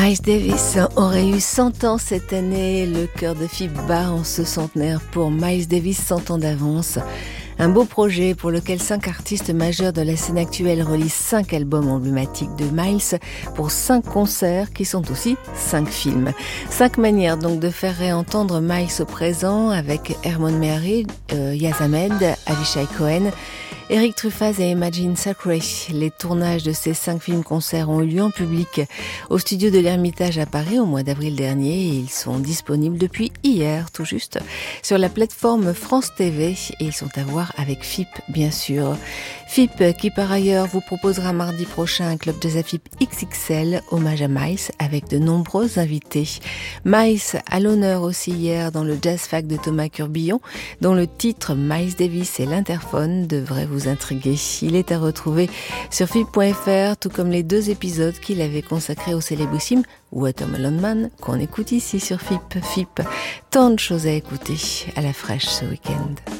Miles Davis aurait eu 100 ans cette année. Le cœur de FIP bat en ce centenaire pour Miles Davis, 100 ans d'avance. Un beau projet pour lequel 5 artistes majeurs de la scène actuelle relisent 5 albums emblématiques de Miles pour 5 concerts qui sont aussi 5 films. 5 manières donc de faire réentendre Miles au présent avec Hermone Mehari, Yaz Ahmed, Avishai Cohen, Eric Truffaz et Imagine Sacré. Les tournages de ces 5 films-concerts ont eu lieu en public au studio de l'Ermitage à Paris au mois d'avril dernier et ils sont disponibles depuis hier tout juste sur la plateforme France TV et ils sont à voir avec FIP bien sûr. FIP qui par ailleurs vous proposera mardi prochain un club jazz FIP XXL hommage à Miles avec de nombreux invités. Miles à l'honneur aussi hier dans le Jazz Fac de Thomas Curbillon dont le titre Miles Davis et l'interphone devrait vous intriguer. Il est à retrouver sur FIP.fr tout comme les 2 épisodes qu'il avait consacrés au célébrissime Watermelon Man qu'on écoute ici sur FIP. FIP, tant de choses à écouter à la fraîche ce week-end.